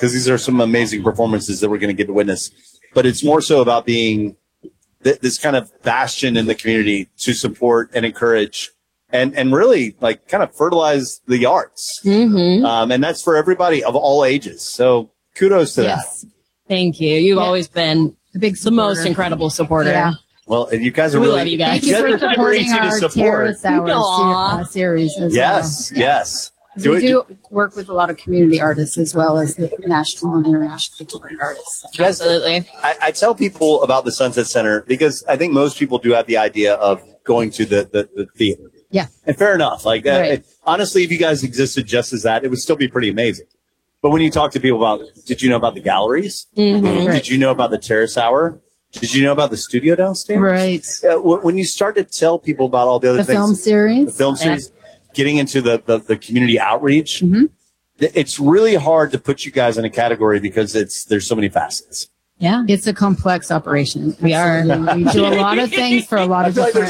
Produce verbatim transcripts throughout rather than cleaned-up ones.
because these are some amazing performances that we're going to get to witness. But it's more so about being th- this kind of bastion in the community to support and encourage and, and really like kind of fertilize the arts. Mm-hmm. Um, and that's for everybody of all ages. So kudos to Yes. that. Thank you. You've Yeah. always been The big the most supporter. incredible supporter. Yeah. Well, and you guys are We really, love you guys. Thank you guys for are super supporting easy to our support. Terrace Hour Aw. uh, series as Yes, yes. well. Do We it- do work with a lot of community artists as well as the national and international touring artists. Guys, Absolutely. I, I tell people about the Sunset Center because I think most people do have the idea of going to the, the, the theater. Yeah. And fair enough. Like, that, Right. it- honestly, if you guys existed just as that, it would still be pretty amazing. But when you talk to people about, did you know about the galleries? Mm-hmm. Did you know about the Terrace Hour? Did you know about the studio downstairs? Right. Uh, wh- when you start to tell people about all the other The things, film series. the film series, getting into the, the, the community outreach, Mhm. th- it's really hard to put you guys in a category because it's there's so many facets. Yeah. It's a complex operation. We are. Absolutely. We do a lot of things for a lot of different.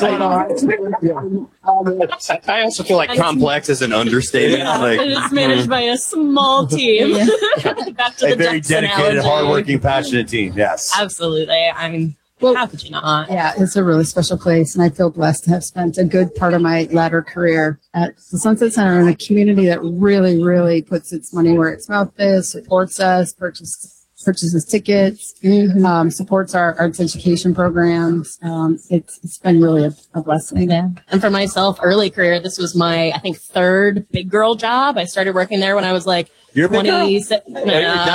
I also feel like complex is an understatement. Like, It is managed by a small team. Back to A the very Ducks dedicated, analogy. hardworking, passionate team. Yes. Absolutely. I mean, Well, how could you not? Yeah, it's a really special place, and I feel blessed to have spent a good part of my latter career at the Sunset Center in a community that really, really puts its money where its mouth is, supports us, purchases purchases tickets, um, supports our arts education programs. Um, it's it's been really a, a blessing. Yeah. And for myself, early career, this was my, I think, third big girl job. I started working there when I was like You're a big girl? twenty. Not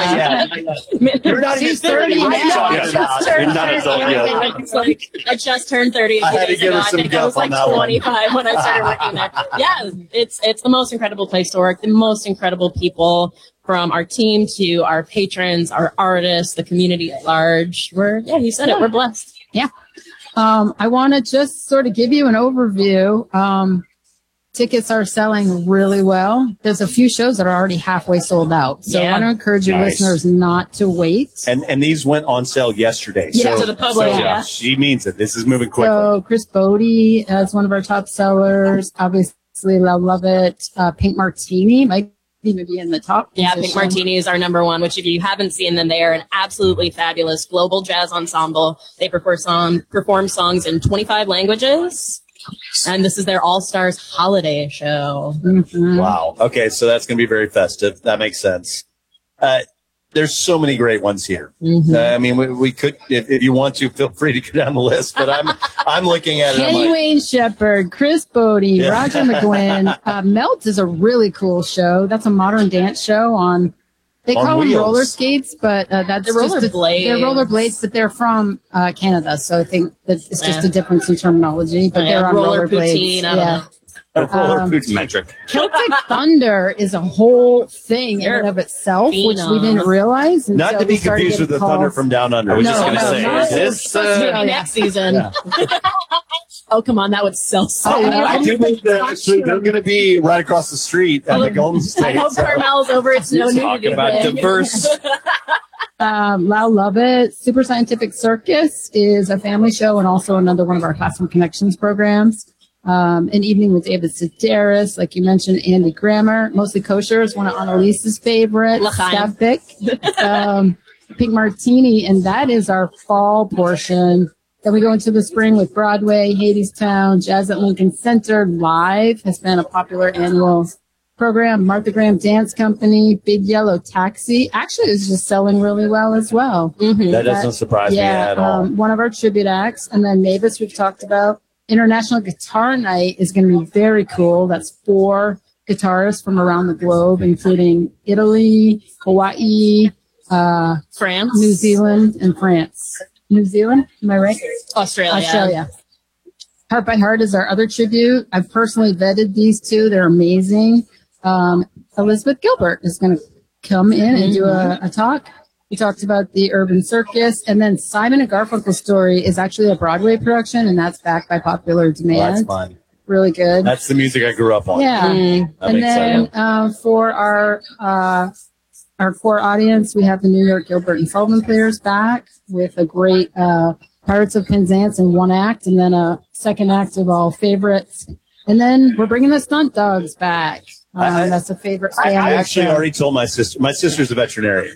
yet. You're not even She's thirty. thirty What are you now. talking I about? just You're turned not adult thirty. yet. It's like, I just turned thirty. a I few had to days give her ago. I some think I guff was on like that one. twenty-five when I started working there. Yeah, it's it's the most incredible place to work. The most incredible people, from our team to our patrons, our artists, the community at large. We're yeah, you said it. We're blessed. Yeah. Um, I want to just sort of give you an overview. Um, tickets are selling really well. There's a few shows that are already halfway sold out. So Yeah. I want to encourage your Nice. listeners not to wait. And and these went on sale yesterday. Yeah. so, To the public, so yeah. she means it. This is moving quickly. So Chris Bodie is one of our top sellers. Obviously, Love Love It. Uh, Pink Martini might even be in the top. Yeah, Pink position. Martini is our number one, which if you haven't seen them, they are an absolutely fabulous global jazz ensemble. They perform, song, perform songs in twenty-five languages. And this is their All-Stars holiday show. Mhm. Wow. Okay, so that's going to be very festive. That makes sense. Uh, there's so many great ones here. Mhm. Uh, I mean, we, we could, if, if you want to, feel free to go down the list. But I'm I'm looking at it. I'm Kenny like, Wayne Shepherd, Chris Bodie, Yeah. Roger McGuinn. Uh, Melt is a really cool show. That's a modern dance show on, they On call them wheels. roller skates, but uh, that's They're just a- rollerblades. They're rollerblades, but they're from uh, Canada. So I think that it's just Yeah. a difference in terminology, but Yeah, they're on roller rollerblades. poutine, I don't know. roller Um, poutine. metric. Celtic Thunder is a whole thing in They're and of itself, which we phenoms. didn't realize. Not until to be we started confused with getting the Thunder calls. from Down Under. I was No, just going to no, say, no. is this, Supposed to be uh, next season. Yeah. Oh, come on. That would sell so Oh, well. I do think that actually they're going to be right across the street at the Golden I State. hope so- Carmel's over. It's no nudity. talk about thing. diverse. Um, Lau Love It. Super Scientific Circus is a family show and also another one of our Classroom Connections programs. Um, An Evening with David Sedaris, like you mentioned, Andy Grammer. Mostly Kosher is one of Annalise's favorites. L'chaim. Stavik. Um, Pink Martini, and that is our fall portion. Then we go into the spring with Broadway, Hadestown, Jazz at Lincoln Center, Live has been a popular annual program. Martha Graham Dance Company, Big Yellow Taxi, actually is just selling really well as well. Mhm. That doesn't surprise me Yeah, at all. um, one of our tribute acts. And then Mavis, we've talked about. International Guitar Night is going to be very cool. That's four guitarists from around the globe, including Italy, Hawaii, uh, France. New Zealand, and France. New Zealand, am I right? Australia. Australia. Heart by Heart is our other tribute. I've personally vetted these two. They're amazing. Um, Elizabeth Gilbert is going to come in and do a, a talk. We talked about the Urban Circus. And then Simon and Garfunkel's Story is actually a Broadway production, and that's backed by popular Well, that's demand. fun. Really good. That's the music I grew up on. Yeah. Mm. That And makes then sense. uh, for our uh, our core audience, we have the New York Gilbert and Sullivan Players back with a great uh, Pirates of Penzance in one act, and then a second act of all favorites. And then we're bringing the Stunt Dogs back. Um, I- I- that's a favorite I, family I actually show. already told my sister. My sister's a veterinarian,